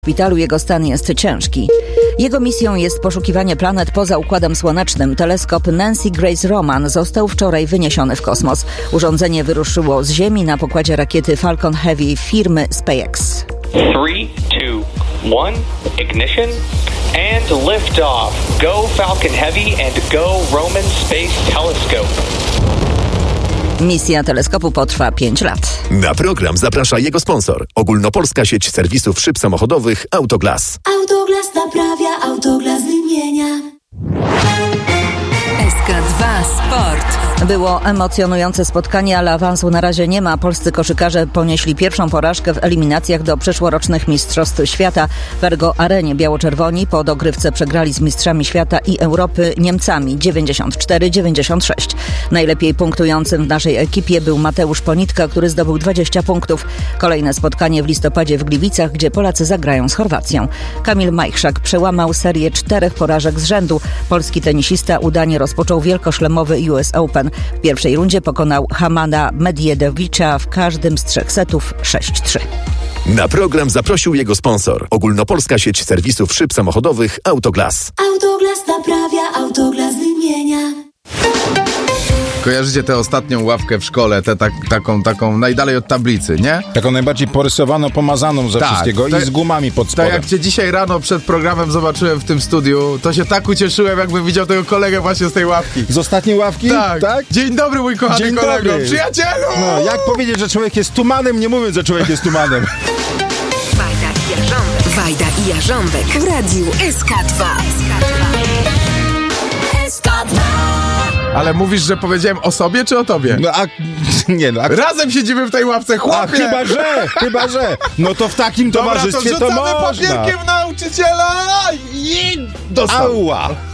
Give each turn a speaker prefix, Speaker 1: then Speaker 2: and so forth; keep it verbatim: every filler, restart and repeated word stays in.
Speaker 1: W szpitalu jego stan jest ciężki. Jego misją jest poszukiwanie planet poza Układem Słonecznym. Teleskop Nancy Grace Roman został wczoraj wyniesiony w kosmos. Urządzenie wyruszyło z Ziemi na pokładzie rakiety Falcon Heavy firmy SpaceX.
Speaker 2: three, two, one, ignition and lift off. Go Falcon Heavy and go Roman Space Telescope.
Speaker 1: Misja teleskopu potrwa pięć lat.
Speaker 3: Na program zaprasza jego sponsor. Ogólnopolska sieć serwisów szyb samochodowych Autoglas.
Speaker 4: Autoglas naprawia, Autoglas wymienia.
Speaker 5: S K dwa Sport.
Speaker 1: Było emocjonujące spotkanie, ale awansu na razie nie ma. Polscy koszykarze ponieśli pierwszą porażkę w eliminacjach do przyszłorocznych Mistrzostw Świata. W Ergo Arenie biało-czerwoni po dogrywce przegrali z mistrzami świata i Europy Niemcami dziewięćdziesiąt cztery dziewięćdziesiąt sześć. Najlepiej punktującym w naszej ekipie był Mateusz Ponitka, który zdobył dwadzieścia punktów. Kolejne spotkanie w listopadzie w Gliwicach, gdzie Polacy zagrają z Chorwacją. Kamil Majchrzak przełamał serię czterech porażek z rzędu. Polski tenisista udanie rozpoczął wielkoszlemowy U S Open. W pierwszej rundzie pokonał Hamada Medjedowicza w każdym z trzech setów sześć trzy.
Speaker 3: Na program zaprosił jego sponsor. Ogólnopolska sieć serwisów szyb samochodowych Autoglas.
Speaker 4: Autoglas naprawia, Autoglas wymienia.
Speaker 6: Kojarzycie tę ostatnią ławkę w szkole, tę tak, taką, taką najdalej od tablicy, nie?
Speaker 7: Taką najbardziej porysowaną, pomazaną ze
Speaker 6: Tak,
Speaker 7: wszystkiego
Speaker 6: to-
Speaker 7: i z gumami pod
Speaker 6: To
Speaker 7: spodem.
Speaker 6: jak cię dzisiaj rano przed programem zobaczyłem w tym studiu, to się tak ucieszyłem, jakbym widział tego kolegę właśnie z tej ławki.
Speaker 7: Z ostatniej ławki?
Speaker 6: Tak,
Speaker 7: tak?
Speaker 6: Dzień dobry, mój kochany
Speaker 7: Dzień
Speaker 6: kolego,
Speaker 7: dobry.
Speaker 6: przyjacielu!
Speaker 7: No, jak powiedzieć, że człowiek jest tumanem, nie mówiąc, że człowiek jest tumanem.
Speaker 5: Wajda i Jarząbek. Wajda i Jarząbek w radiu S K dwa.
Speaker 4: S K dwa.
Speaker 6: Ale mówisz, że powiedziałem o sobie czy o tobie?
Speaker 7: No a... Nie no, a...
Speaker 6: Razem siedzimy w tej ławce,
Speaker 7: a
Speaker 6: chłopie!
Speaker 7: chyba że, chyba że. No to w takim
Speaker 6: Dobra, to
Speaker 7: towarzystwie to,
Speaker 6: wrzucamy
Speaker 7: można.
Speaker 6: papierkiem w nauczyciela i dostał.
Speaker 7: Ała!